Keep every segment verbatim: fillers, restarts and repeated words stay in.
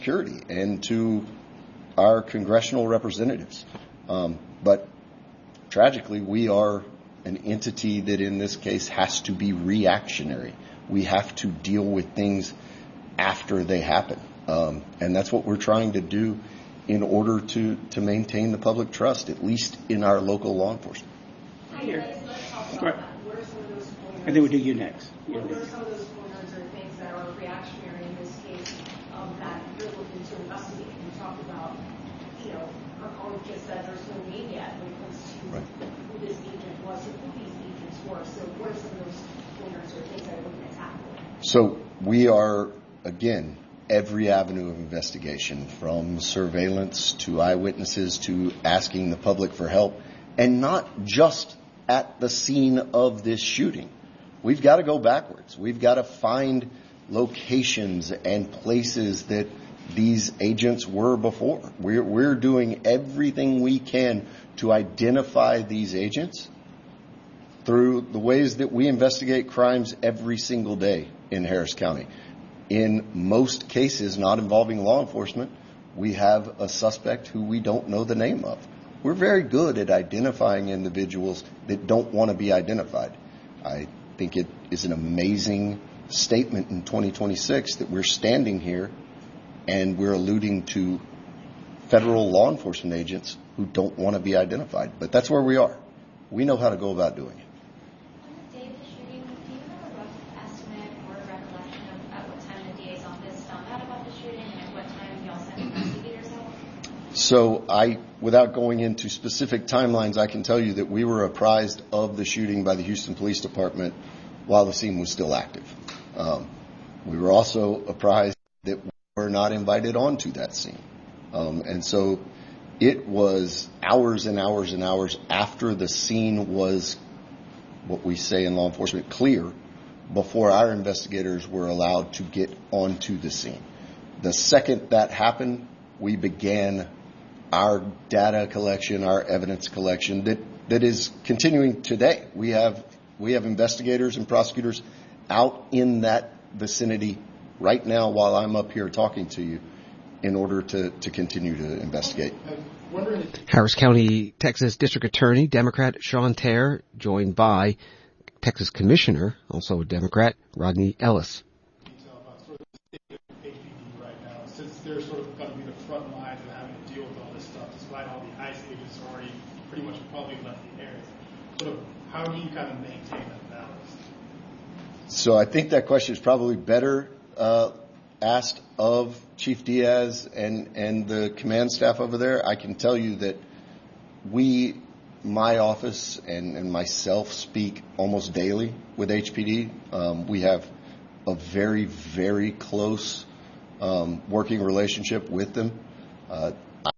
Security and to our congressional representatives. Um, but tragically, we are an entity that in this case has to be reactionary. We have to deal with things after they happen. Um, and that's what we're trying to do in order to, to maintain the public trust, at least in our local law enforcement. Here. Right. I think we'll do you next. What are some of those pointers or things that are reactionary in this case um, that you're looking to investigate? You talked about, you know, our colleague just said there's no name yet when it comes to right. who this agent was or who these agents were. So what are some of those pointers or things that are looking to tackle? So we are, again, every avenue of investigation, from surveillance to eyewitnesses to asking the public for help, and not just at the scene of this shooting. We've got to go backwards. We've got to find locations and places that these agents were before. We're, we're doing everything we can to identify these agents through the ways that we investigate crimes every single day in Harris County. In most cases not involving law enforcement, we have a suspect who we don't know the name of. We're very good at identifying individuals that don't want to be identified. I think it is an amazing statement in twenty twenty-six that we're standing here and we're alluding to federal law enforcement agents who don't want to be identified. But that's where we are. We know how to go about doing it. On the day of the shooting, do you have a rough estimate or a recollection of at what time the D A's office found out about the shooting and at what time y'all sent investigators out? So I, without going into specific timelines, I can tell you that we were apprised of the shooting by the Houston Police Department while the scene was still active. Um, we were also apprised that we were not invited onto that scene. Um, and so it was hours and hours and hours after the scene was, what we say in law enforcement, clear, before our investigators were allowed to get onto the scene. The second that happened, we began our data collection, our evidence collection that, that is continuing today. We have we have investigators and prosecutors out in that vicinity right now while I'm up here talking to you in order to, to continue to investigate. Harris County, Texas District Attorney, Democrat Sean Terre, joined by Texas Commissioner, also a Democrat, Rodney Ellis. Since they're sort of going to be the front lines of having to deal with all this stuff, despite all the ICE agents already pretty much probably left the area. Sort of, how do you kind of maintain that balance? So I think that question is probably better uh, asked of Chief Diaz and, and the command staff over there. I can tell you that we, my office and, and myself, speak almost daily with H P D. Um, we have a very, very close Um, working relationship with them. Uh,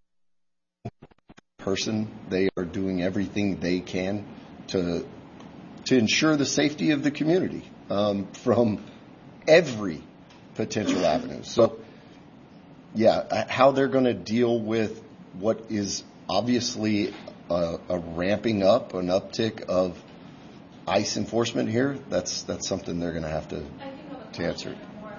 person, they are doing everything they can to to ensure the safety of the community um, from every potential avenue. So, yeah, how they're going to deal with what is obviously a, a ramping up, an uptick of ICE enforcement here, that's that's something they're going to have to to answer.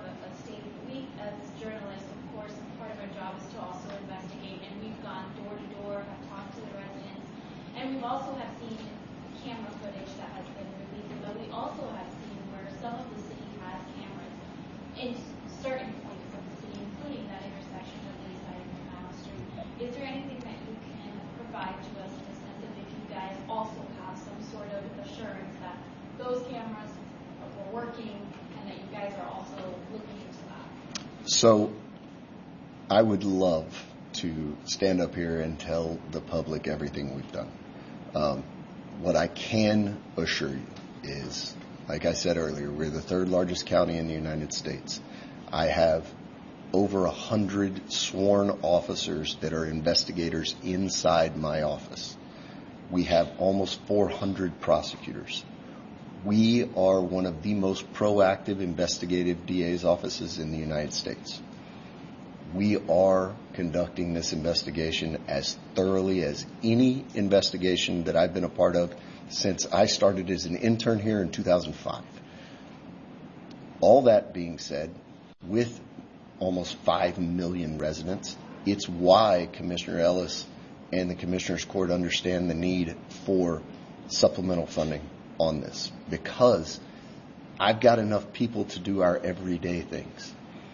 And we also have seen camera footage that has been released, but we also have seen where some of the city has cameras in certain points of the city, including that intersection of Leaside and Canal Street. Is there anything that you can provide to us in the sense of if you guys also have some sort of assurance that those cameras are working and that you guys are also looking into that? So I would love to stand up here and tell the public everything we've done. Um, what I can assure you is, like I said earlier, we're the third largest county in the United States. I have over a hundred sworn officers that are investigators inside my office. We have almost four hundred prosecutors. We are one of the most proactive investigative D A's offices in the United States. We are conducting this investigation as thoroughly as any investigation that I've been a part of since I started as an intern here in two thousand five. All that being said, with almost five million residents. It's why Commissioner Ellis and the Commissioners Court understand the need for supplemental funding on this, because I've got enough people to do our everyday things.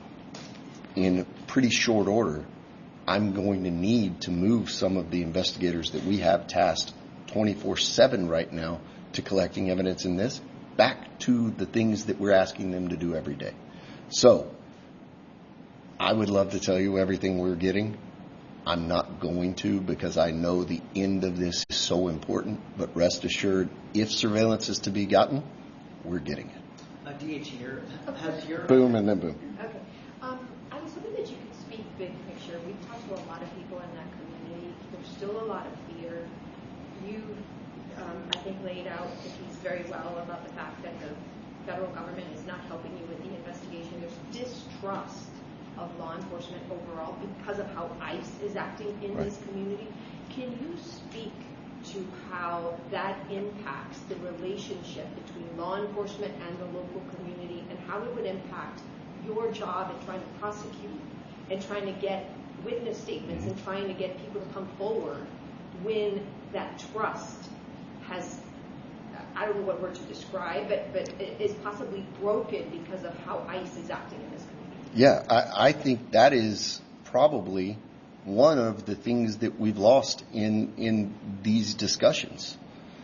In pretty short order, I'm going to need to move some of the investigators that we have tasked twenty-four seven right now to collecting evidence in this back to the things that we're asking them to do every day. So I would love to tell you everything we're getting. I'm not going to, because I know the end of this is so important. But rest assured, if surveillance is to be gotten, we're getting it. Uh, D H, your, has your... Boom and then boom. Okay. Um, I was hoping that you could speak big picture. We've talked to a lot of people in that community. There's still a lot of fear. You, um, I think, laid out the piece very well about the fact that the federal government is not helping you with the investigation. There's distrust of law enforcement overall because of how ICE is acting in right. this community. Can you speak to how that impacts the relationship between law enforcement and the local community, and how it would impact your job in trying to prosecute and trying to get witness statements and trying to get people to come forward when that trust has, I don't know what word to describe, but, but it is possibly broken because of how ICE is acting in this community? Yeah, I, I think that is probably one of the things that we've lost in in these discussions.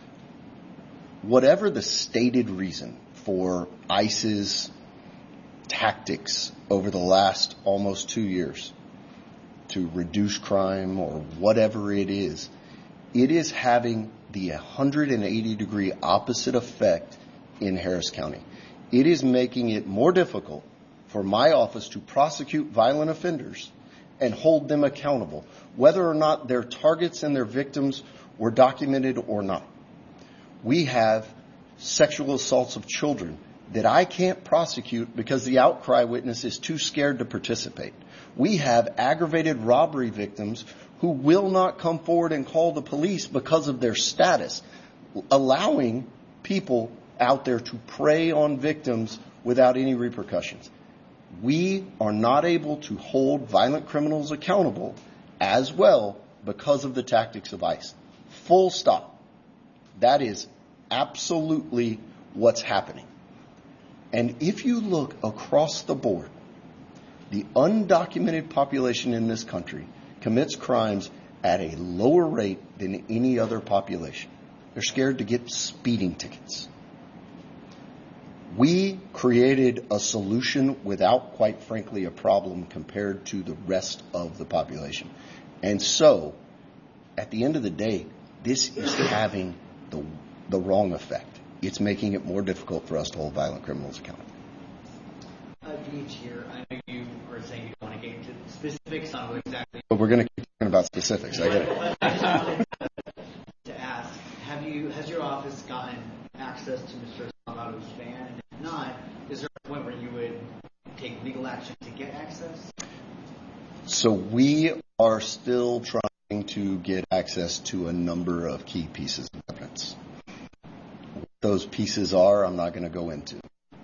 Whatever the stated reason for ICE's tactics over the last almost two years to reduce crime or whatever it is, it is having the one hundred eighty degree opposite effect in Harris County. It is making it more difficult for my office to prosecute violent offenders and hold them accountable, whether or not their targets and their victims were documented or not. We have sexual assaults of children that I can't prosecute because the outcry witness is too scared to participate. We have aggravated robbery victims who will not come forward and call the police because of their status, allowing people out there to prey on victims without any repercussions. We are not able to hold violent criminals accountable as well because of the tactics of ICE. Full stop. That is absolutely what's happening. And if you look across the board, the undocumented population in this country commits crimes at a lower rate than any other population. They're scared to get speeding tickets. We created a solution without, quite frankly, a problem compared to the rest of the population. And so, at the end of the day, this is having the, the wrong effect. It's making it more difficult for us to hold violent criminals accountable. Uh, D H here, I know you were saying you don't want to get into specifics on what exactly... But we're going to keep talking about specifics. I get it. I just wanted to ask, have you, has your office gotten access to Mister Salgado's van? And if not, is there a point where you would take legal action to get access? So we are still trying to get access to a number of key pieces of evidence. What those pieces are, I'm not going to go into.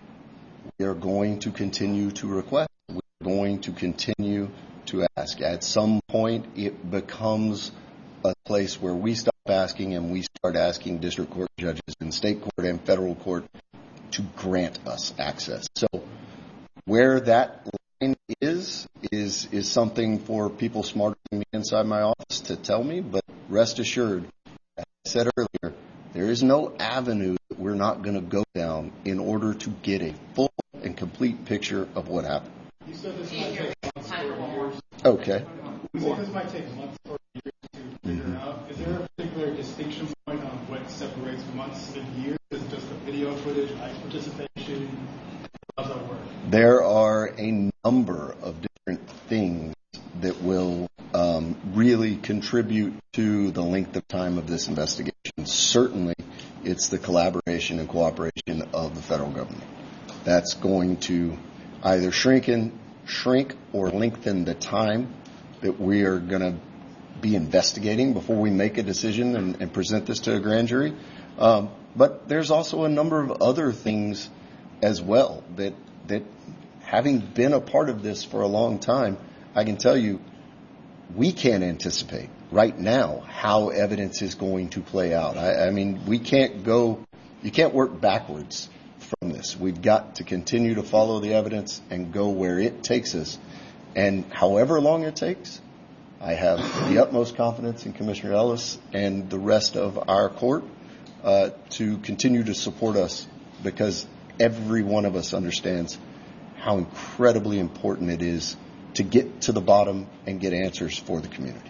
We are going to continue to request. We're going to continue to ask. At some point, it becomes a place where we stop asking and we start asking district court judges in state court and federal court to grant us access. So where that line is, is, is something for people smarter than me inside my office to tell me, but rest assured, as I said earlier, there is no avenue that we're not going to go down in order to get a full and complete picture of what happened. You said this might take months or years. Okay. You said this might take months or years to figure mm-hmm. out. Is there a particular distinction point on what separates months and years? Is it just the video footage, ICE participation? How does that work? There are a number of different things that will um, really contribute to the length of time of this investigation. Certainly, it's the collaboration and cooperation of the federal government. That's going to either shrink, in, shrink or lengthen the time that we are going to be investigating before we make a decision and, and present this to a grand jury. Um, but there's also a number of other things as well that that having been a part of this for a long time, I can tell you we can't anticipate right now how evidence is going to play out. I, I mean, we can't go, you can't work backwards from this. We've got to continue to follow the evidence and go where it takes us. And however long it takes, I have the utmost confidence in Commissioner Ellis and the rest of our court uh, to continue to support us, because every one of us understands how incredibly important it is to get to the bottom and get answers for the community.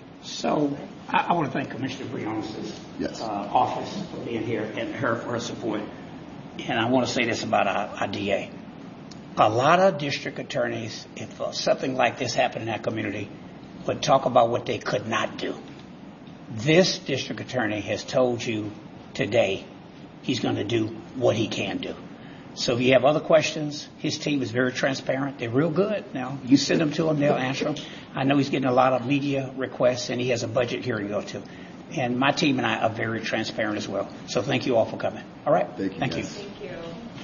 So I, I want to thank Commissioner Briones' yes. uh, office for being here and her for her support. And I want to say this about our, our D A. A lot of district attorneys, if uh, something like this happened in our community, would talk about what they could not do. This district attorney has told you today he's going to do what he can do. So if you have other questions, his team is very transparent. They're real good. Now, you send them to them, they'll answer them. I know he's getting a lot of media requests, and he has a budget hearing to go to. And my team and I are very transparent as well. So thank you all for coming. All right? Thank you. Thank you. Thank you.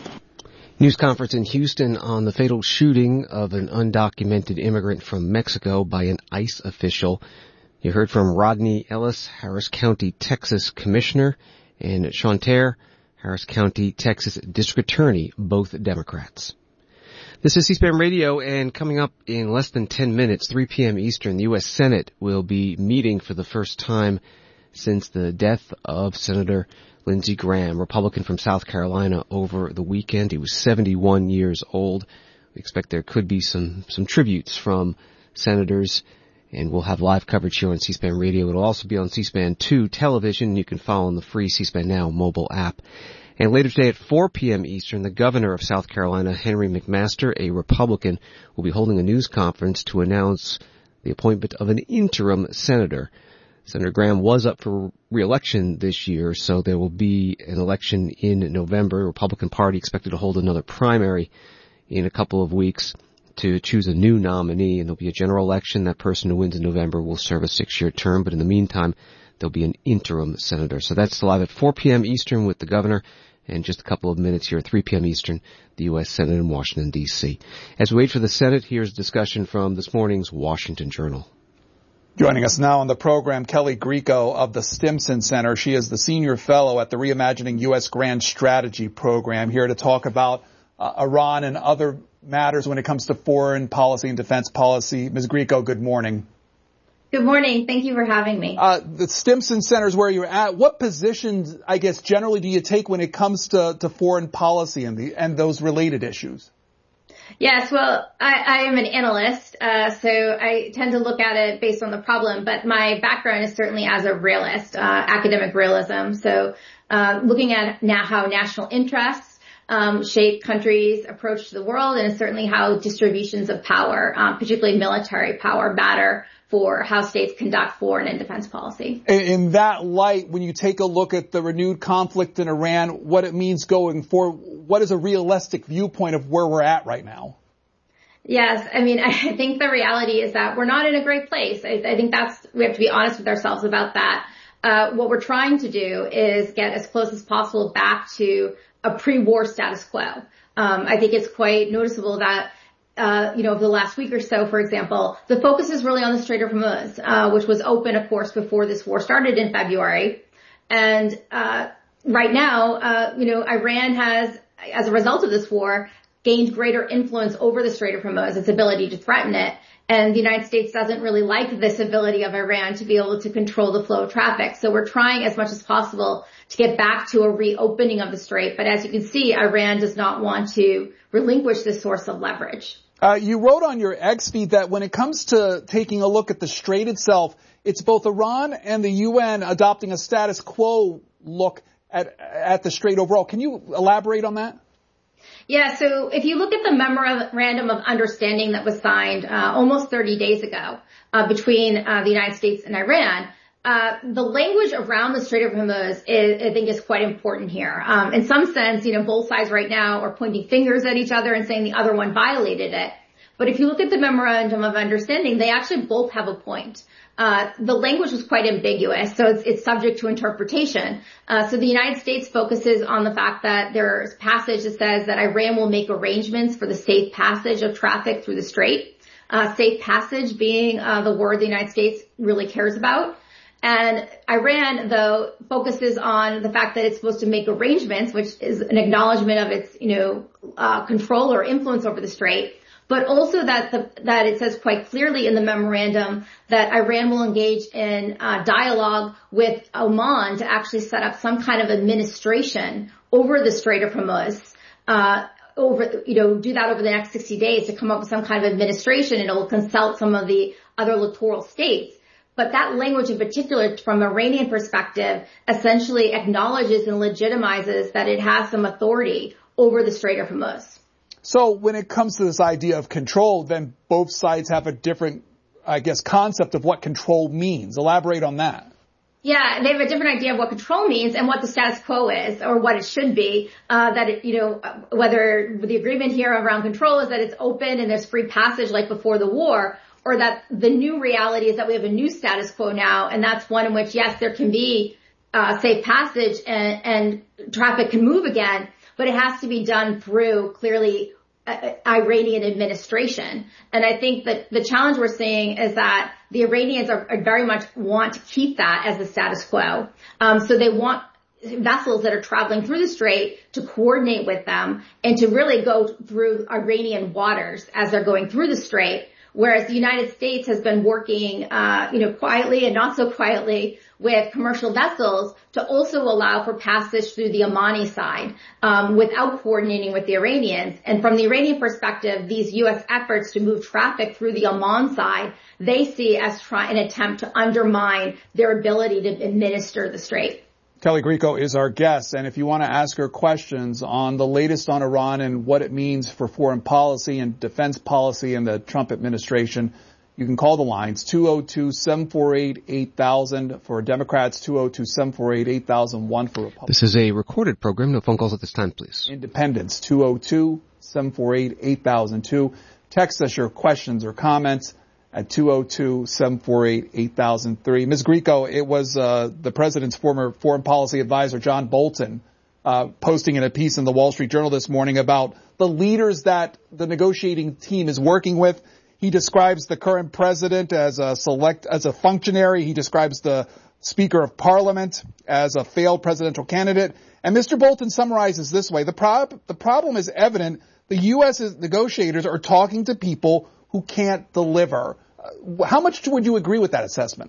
News conference in Houston on the fatal shooting of an undocumented immigrant from Mexico by an ICE official. You heard from Rodney Ellis, Harris County, Texas Commissioner, and Sean Terre, Harris County, Texas District Attorney, both Democrats. This is C-SPAN Radio, and coming up in less than ten minutes, three p.m. Eastern, the U S Senate will be meeting for the first time since the death of Senator Lindsey Graham, Republican from South Carolina, over the weekend. He was seventy-one years old. We expect there could be some, some tributes from senators, and we'll have live coverage here on C-SPAN Radio. It'll also be on C-SPAN two television. You can follow on the free C-SPAN Now mobile app. And later today at four p.m. Eastern, the governor of South Carolina, Henry McMaster, a Republican, will be holding a news conference to announce the appointment of an interim senator. Senator Graham was up for re-election this year, so there will be an election in November. The Republican Party expected to hold another primary in a couple of weeks to choose a new nominee, and there'll be a general election. That person who wins in November will serve a six-year term, but in the meantime, there'll be an interim senator. So that's live at four p.m. Eastern with the governor, and just a couple of minutes here at three p.m. Eastern, the U S Senate in Washington, D C As we wait for the Senate, here's a discussion from this morning's Washington Journal. Joining us now on the program, Kelly Grieco of the Stimson Center. She is the senior fellow at the Reimagining U S Grand Strategy Program, here to talk about uh, Iran and other matters when it comes to foreign policy and defense policy. Miz Grieco, good morning. Good morning. Thank you for having me. Uh, the Stimson Center is where you're at. What positions, I guess, generally do you take when it comes to, to foreign policy and the and those related issues? Yes, well, I, I am an analyst, uh, so I tend to look at it based on the problem, but my background is certainly as a realist, uh, academic realism. So, uh, looking at now how national interests, um, shape countries' approach to the world, and certainly how distributions of power, um, particularly military power, matter for how states conduct foreign and defense policy. In that light, when you take a look at the renewed conflict in Iran, what it means going forward, what is a realistic viewpoint of where we're at right now? Yes, I mean, I think the reality is that we're not in a great place. I, I think that's, we have to be honest with ourselves about that. Uh, what we're trying to do is get as close as possible back to a pre-war status quo. Um, I think it's quite noticeable that Uh, you know, over the last week or so, for example, the focus is really on the Strait of Hormuz, uh, which was open, of course, before this war started in February. And, uh, right now, uh, you know, Iran has, as a result of this war, gained greater influence over the Strait of Hormuz, its ability to threaten it. And the United States doesn't really like this ability of Iran to be able to control the flow of traffic. So we're trying as much as possible to get back to a reopening of the Strait. But as you can see, Iran does not want to relinquish this source of leverage. Uh, you wrote on your X feed that when it comes to taking a look at the Strait itself, it's both Iran and the U N adopting a status quo look at at the Strait overall. Can you elaborate on that? Yeah, so if you look at the memorandum of understanding that was signed uh, almost thirty days ago uh, between uh, the United States and Iran, uh the language around the Strait of Hormuz is, I think, is quite important here. Um, in some sense, you know, both sides right now are pointing fingers at each other and saying the other one violated it. But if you look at the memorandum of understanding, they actually both have a point. Uh, the language was quite ambiguous, so it's, it's subject to interpretation. Uh, so the United States focuses on the fact that there's passage that says that Iran will make arrangements for the safe passage of traffic through the strait. Uh, safe passage being uh, the word the United States really cares about. And Iran, though, focuses on the fact that it's supposed to make arrangements, which is an acknowledgement of its, you know, uh, control or influence over the strait. But also that the, that it says quite clearly in the memorandum that Iran will engage in uh, dialogue with Oman to actually set up some kind of administration over the Strait of Hormuz. Uh, over, you know, do that over the next sixty days to come up with some kind of administration, and it will consult some of the other littoral states. But that language in particular, from an Iranian perspective, essentially acknowledges and legitimizes that it has some authority over the Strait of Hormuz. So when it comes to this idea of control, then both sides have a different, I guess, concept of what control means. Elaborate on that. Yeah, they have a different idea of what control means and what the status quo is, or what it should be. Uh, that it, you know, whether the agreement here around control is that it's open and there's free passage like before the war, or that the new reality is that we have a new status quo now, and that's one in which, yes, there can be uh, safe passage and, and traffic can move again, but it has to be done through clearly uh, Iranian administration. And I think that the challenge we're seeing is that the Iranians are, are very much want to keep that as the status quo. Um, so they want vessels that are traveling through the strait to coordinate with them and to really go through Iranian waters as they're going through the strait. Whereas the United States has been working, uh, you know, quietly and not so quietly with commercial vessels to also allow for passage through the Omani side, um, without coordinating with the Iranians. And from the Iranian perspective, these U S efforts to move traffic through the Oman side, they see as try, an attempt to undermine their ability to administer the strait. Kelly Grieco is our guest, and if you want to ask her questions on the latest on Iran and what it means for foreign policy and defense policy in the Trump administration, you can call the lines two oh two, seven four eight, eight thousand for Democrats, two oh two, seven four eight, eight thousand one for Republicans. This is a recorded program. No phone calls at this time, please. Independents, two oh two, seven four eight, eight thousand two. Text us your questions or comments at two oh two, seven four eight, eight thousand three. Miz Grieco, it was uh, the president's former foreign policy advisor, John Bolton, uh, posting in a piece in the Wall Street Journal this morning about the leaders that the negotiating team is working with. He describes the current president as a select, as a functionary. He describes the Speaker of Parliament as a failed presidential candidate. And Mister Bolton summarizes this way. The, prob- the problem is evident. The U S negotiators are talking to people who can't deliver. How much would you agree with that assessment?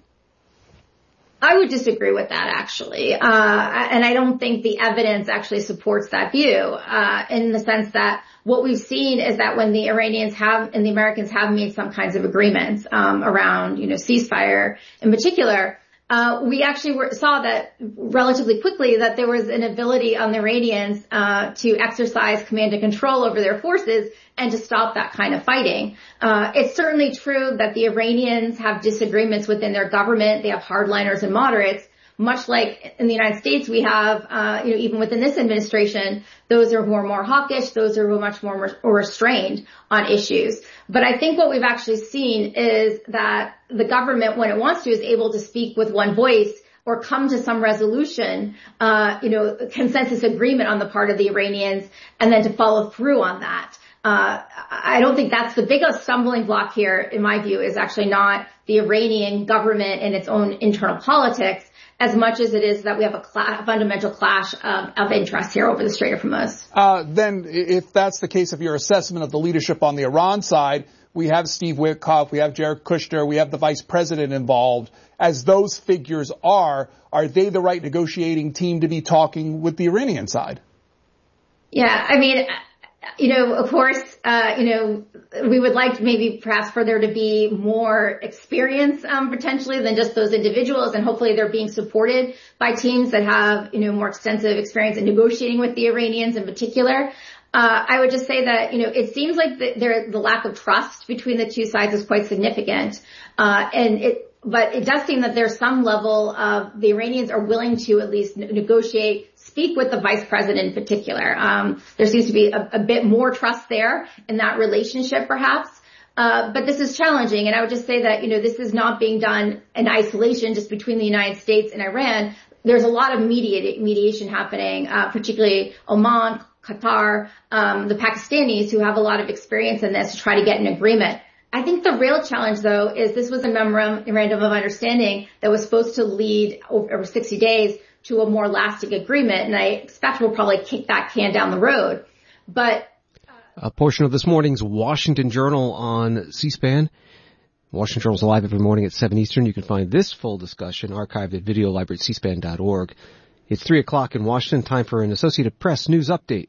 I would disagree with that, actually. Uh, and I don't think the evidence actually supports that view, uh, in the sense that what we've seen is that when the Iranians have and the Americans have made some kinds of agreements, um, around, you know, ceasefire in particular, uh, we actually were, saw that relatively quickly that there was an ability on the Iranians, uh, to exercise command and control over their forces and to stop that kind of fighting. Uh, it's certainly true that the Iranians have disagreements within their government. They have hardliners and moderates, much like in the United States we have, uh, you know, even within this administration, those are who are more hawkish, those are who are much more re- restrained on issues. But I think what we've actually seen is that the government, when it wants to, is able to speak with one voice or come to some resolution, uh, you know, consensus agreement on the part of the Iranians, and then to follow through on that. Uh, I don't think that's the biggest stumbling block here, in my view, is actually not the Iranian government and its own internal politics, as much as it is that we have a, cl- a fundamental clash of, of interests here over the Strait of Hormuz. Uh, then, if that's the case of your assessment of the leadership on the Iran side, we have Steve Witkoff, we have Jared Kushner, we have the vice president involved. As those figures are, are they the right negotiating team to be talking with the Iranian side? Yeah, I mean, you know, of course, uh, you know, we would like maybe perhaps for there to be more experience, um, potentially than just those individuals. And hopefully they're being supported by teams that have, you know, more extensive experience in negotiating with the Iranians in particular. Uh, I would just say that, you know, it seems like the, there, the lack of trust between the two sides is quite significant. Uh, and it, but it does seem that there's some level of the Iranians are willing to at least negotiate, speak with the vice president in particular. Um, there seems to be a, a bit more trust there in that relationship, perhaps. Uh, but this is challenging, and I would just say that, you know, this is not being done in isolation just between the United States and Iran. There's a lot of media, mediation happening, uh, particularly Oman, Qatar, um, the Pakistanis who have a lot of experience in this to try to get an agreement. I think the real challenge, though, is this was a memorandum of understanding that was supposed to lead over sixty days to a more lasting agreement, and I expect we'll probably kick that can down the road. But a portion of this morning's Washington Journal on C-SPAN. Washington Journal's live every morning at seven Eastern. You can find this full discussion archived at video library at c span dot org. It's three o'clock in Washington. Time for an Associated Press news update.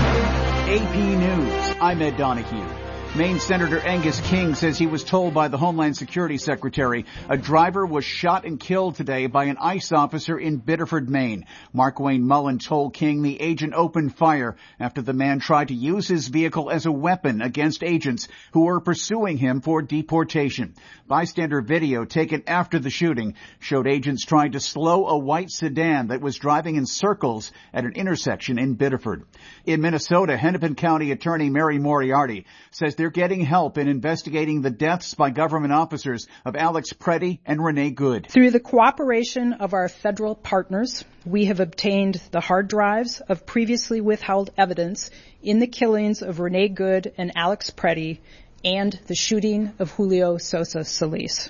A P News. I'm Ed Donahue. Maine Senator Angus King says he was told by the Homeland Security Secretary a driver was shot and killed today by an ICE officer in Biddeford, Maine. Markwayne Mullen told King the agent opened fire after the man tried to use his vehicle as a weapon against agents who were pursuing him for deportation. Bystander video taken after the shooting showed agents trying to slow a white sedan that was driving in circles at an intersection in Biddeford. In Minnesota, Hennepin County Attorney Mary Moriarty says they're getting help in investigating the deaths by government officers of Alex Preddy and Renee Good. Through the cooperation of our federal partners, we have obtained the hard drives of previously withheld evidence in the killings of Renee Good and Alex Preddy and the shooting of Julio Sosa Solis.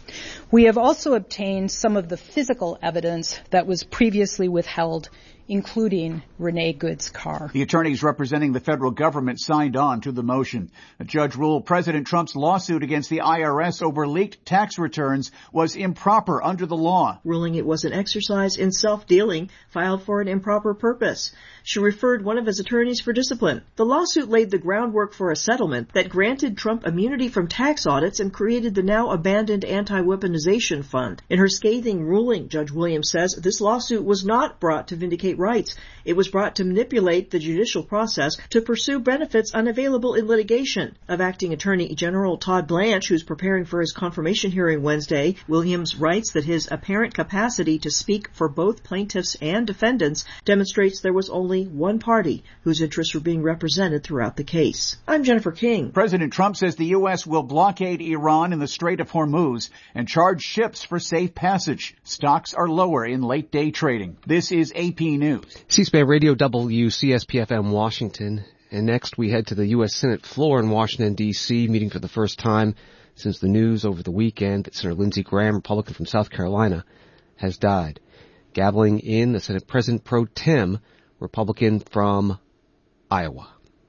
We have also obtained some of the physical evidence that was previously withheld, including Renee Good's car. The attorneys representing the federal government signed on to the motion. A judge ruled President Trump's lawsuit against the I R S over leaked tax returns was improper under the law, ruling it was an exercise in self-dealing filed for an improper purpose. She referred one of his attorneys for discipline. The lawsuit laid the groundwork for a settlement that granted Trump immunity from tax audits and created the now abandoned anti-weaponization fund. In her scathing ruling, Judge Williams says this lawsuit was not brought to vindicate rights. It was brought to manipulate the judicial process to pursue benefits unavailable in litigation. Of Acting Attorney General Todd Blanche, who's preparing for his confirmation hearing Wednesday, Williams writes that his apparent capacity to speak for both plaintiffs and defendants demonstrates there was only one party whose interests were being represented throughout the case. I'm Jennifer King. President Trump says the U S will blockade Iran in the Strait of Hormuz and charge ships for safe passage. Stocks are lower in late-day trading. This is A P News. C-SPAN Radio W C S P F M Washington. And next we head to the U S Senate floor in Washington, D C, meeting for the first time since the news over the weekend that Senator Lindsey Graham, Republican from South Carolina, has died. Gaveling in the Senate President Pro Tem, Republican from Iowa.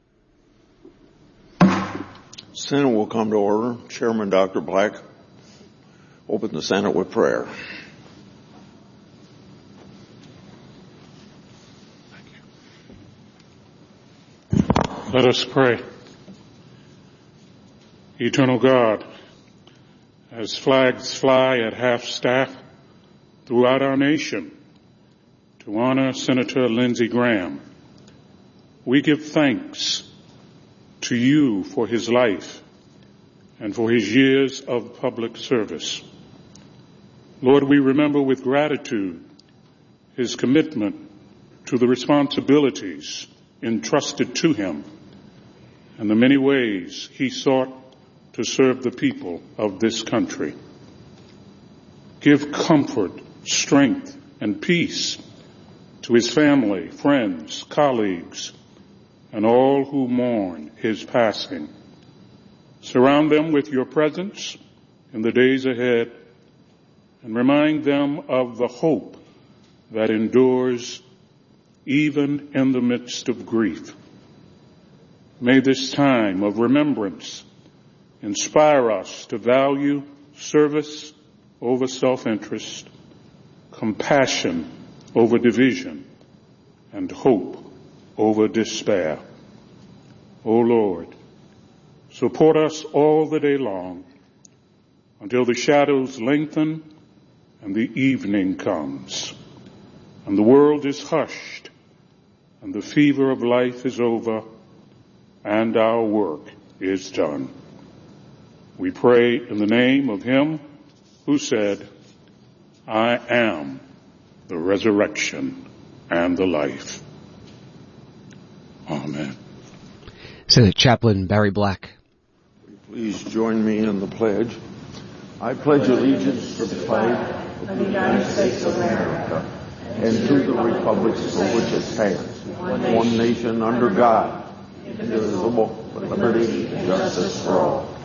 Senate will come to order. Chairman Doctor Black, open the Senate with prayer. Let us pray. Eternal God, as flags fly at half-staff throughout our nation to honor Senator Lindsey Graham, we give thanks to you for his life and for his years of public service. Lord, we remember with gratitude his commitment to the responsibilities entrusted to him and the many ways he sought to serve the people of this country. Give comfort, strength, and peace to his family, friends, colleagues, and all who mourn his passing. Surround them with your presence in the days ahead and remind them of the hope that endures even in the midst of grief. May this time of remembrance inspire us to value service over self-interest, compassion over division, and hope over despair. O Lord, support us all the day long until the shadows lengthen and the evening comes, and the world is hushed, and the fever of life is over, and our work is done. We pray in the name of him who said, I am the resurrection and the life. Amen. Senate Chaplain Barry Black. Please join me in the pledge. I pledge allegiance to the flag of the United States of America and to the republics for which it stands, one nation under God, indivisible, with liberty and justice for all.